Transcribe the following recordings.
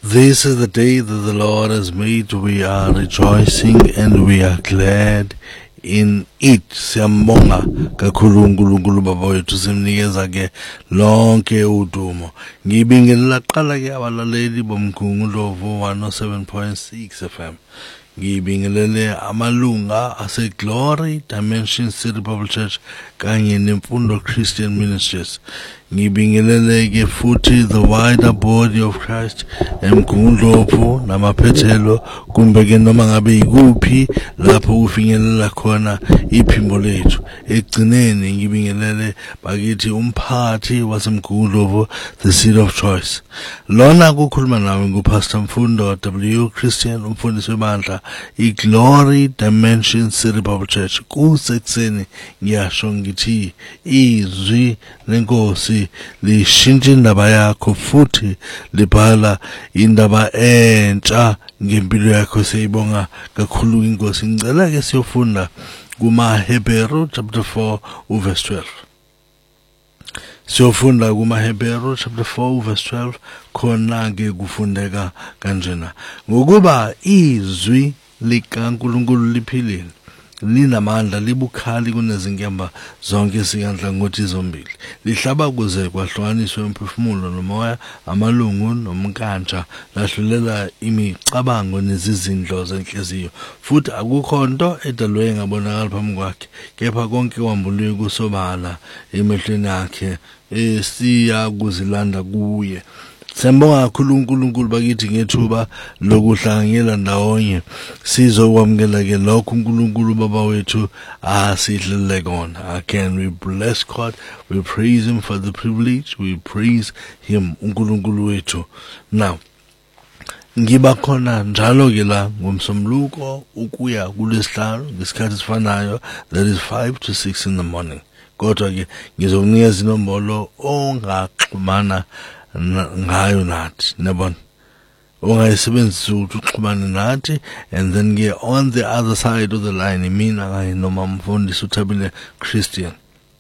This is the day that the Lord has made. We are rejoicing and we are glad in it. Siyambonga kakhulu uNkulunkulu Baba wethu, simnikeza ke lonke udumo. Ngibingelela qala ke abalaleli bomkhunguluvo 107.6 FM. Ngibingelele amalunga ase Glory Dimension City Bible Church kanye nemfundo Christian Ministries. Ngibingelele ke futhi the wider body of Christ emkhundlovu namaphethelo kumbe ke noma ngabe ikuphi lapho ufinyelela khona iphimbo lethu. Egcineni ngibingelele bakithi umphathi wasemkhundlovu, the seed of choice. Lona kukhuluma nawe nguPastor Mfundo W Christian, umfundisi webandla iGlory Dimension City Bible Church. Kusekuseni ngiyasho ngithi izwi lenkosi lishintsha indaba yakho futhi libhala indaba entsha ngempilo yakho. Siyibonga kakhulu inkosi. Ngicela ke siyofunda kumaHebheru chapter 4 verse 12. Siyofunda kumaHebheru chapter 4 verse 12. Khona ke kufundeka kanjena: ngokuba izwi likaNkulunkulu liphilile, linamandla, libukhali kunezinkemba zonke esikandla ngothi zombili, lihlaba kuze kwahlukaniswe umphefumulo nomoya, amalungu nomnkantsha, lahlulela imicabango nezizindlo zenhliziyo. Futhi akukho nto edalwe ngabonakala phambi kwakhe, kepha konke kwambulwe kusobala emehlweni akhe, siya kuzilanda kuye. Siyambonga kakhulu uNkulunkulu bakithi ngethuba lokuhlanganyela ndawonye sizokwamukela ke lokho uNkulunkulu Baba wethu asidlele kona. Again, we bless God, we praise him for the privilege, we praise him uNkulunkulu wethu. Now ngiba khona njalo ke la ngomsombuluko ukuya kulesihlanu ngesikhathi sifanayo, that is 5 to 6 in the morning. Kodwa ke ngizokunikeza inombolo ongaxhumana ngayo nathi, nabona ongayisebenzisa ukuthi uxhumane nathi, and then ke on the other side of the line mina kanye noma mfundisi uThabile Christian,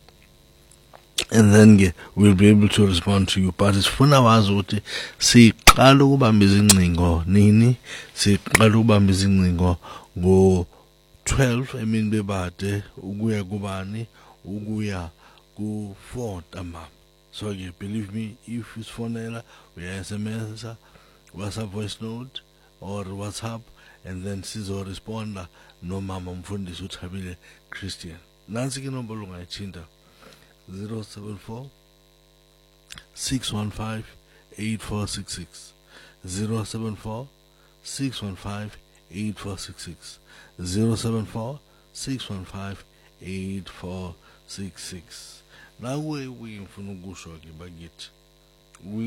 and then ke we'll be able to respond to you. But sifuna wazi ukuthi siqala ukubamba izingcingo nini. Siqala ukubamba izingcingo ngo 12 emini bebade ukuya kubani, ukuya ku 4 ntambama. So you believe me, if it's phonela, we SMS, WhatsApp voice note or WhatsApp, and then sizo responder no mama mfundisi uThabile Christian. Nansi ke nombolo ungayithinta 074 615 8466 074 615 8466 074 615 8466. Nawe uyimfuna ukusho ke bakithi